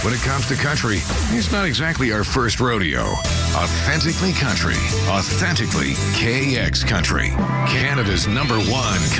When it comes to country, it's not exactly our first rodeo. Authentically country. Authentically KX Country. Canada's #1